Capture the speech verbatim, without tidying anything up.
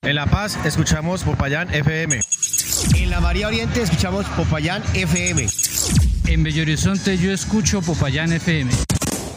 En La Paz escuchamos Popayán F M. En la María Oriente escuchamos Popayán F M. En Belo Horizonte yo escucho Popayán F M.